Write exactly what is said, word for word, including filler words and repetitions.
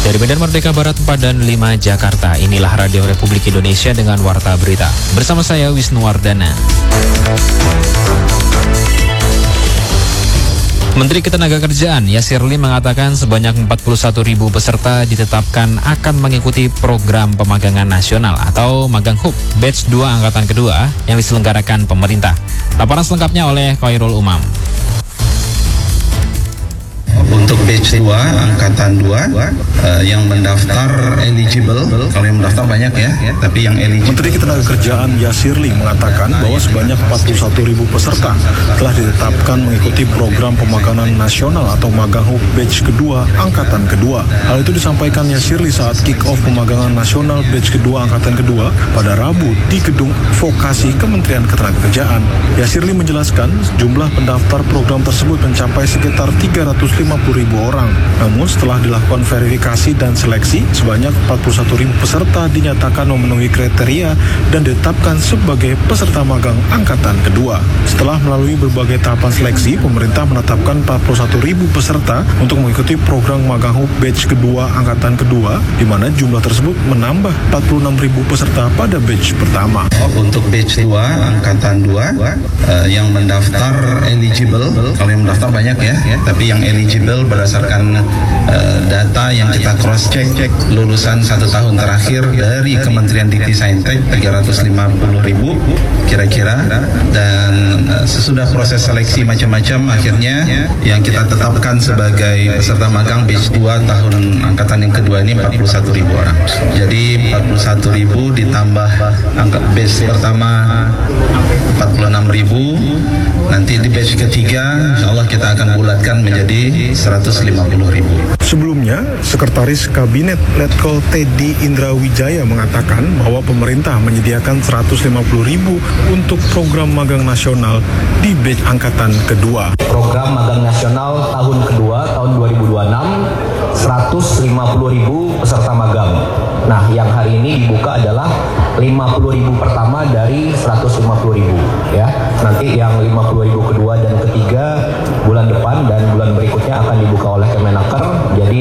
Dari Medan Merdeka Barat empat dan lima Jakarta, inilah Radio Republik Indonesia dengan Warta Berita. Bersama saya Wisnuwardana. Menteri Ketenagakerjaan Yasir Lim mengatakan sebanyak empat puluh satu ribu peserta ditetapkan akan mengikuti program pemagangan nasional atau Magang Hub Batch dua Angkatan Kedua yang diselenggarakan pemerintah. Laporan selengkapnya oleh Khairul Umam. Untuk batch dua, angkatan dua, uh, yang mendaftar eligible, kalau yang mendaftar banyak ya, ya tapi yang eligible. Menteri Ketenagakerjaan Yasir Lim mengatakan bahwa sebanyak empat puluh satu ribu peserta telah ditetapkan mengikuti program pemagangan nasional atau Magang Hub batch kedua, angkatan kedua. Hal itu disampaikan Yasir Lim saat kick-off pemagangan nasional batch kedua, angkatan kedua pada Rabu di Gedung Vokasi Kementerian Ketenagakerjaan. Yasir Lim menjelaskan jumlah pendaftar program tersebut mencapai sekitar tiga ratus lima puluh ribu orang. Namun setelah dilakukan verifikasi dan seleksi, sebanyak empat puluh satu ribu peserta dinyatakan memenuhi kriteria dan ditetapkan sebagai peserta magang angkatan kedua. Setelah melalui berbagai tahapan seleksi, pemerintah menetapkan empat puluh satu ribu peserta untuk mengikuti program Magang Hub batch kedua angkatan kedua, di mana jumlah tersebut menambah empat puluh enam ribu peserta pada batch pertama. Untuk batch dua, angkatan dua, uh, yang mendaftar eligible, kalau yang mendaftar banyak ya, ya tapi yang eligible berdasarkan uh, data yang kita cross check lulusan satu tahun terakhir dari Kementerian Dikti-Saintek tiga ratus lima puluh ribu kira-kira, dan uh, sesudah proses seleksi macam-macam akhirnya yang kita tetapkan sebagai peserta magang batch dua tahun angkatan yang kedua ini empat puluh satu ribu orang. Jadi empat puluh satu ribu ditambah angka batch pertama empat puluh enam ribu, nanti di batch ketiga insyaallah kita akan bulatkan menjadi seratus lima puluh ribu. Sebelumnya, Sekretaris Kabinet Letkol Teddy Indrawijaya mengatakan bahwa pemerintah menyediakan seratus lima puluh ribu untuk program magang nasional di batch angkatan kedua. Program magang nasional tahun kedua tahun dua ribu dua puluh enam seratus lima puluh ribu peserta magang. Nah, yang hari ini dibuka adalah lima puluh ribu pertama dari seratus lima puluh ribu ya. Nanti yang lima puluh ribu kedua dan ketiga bulan depan dan bulan berikutnya akan dibuka oleh Kemenaker. Jadi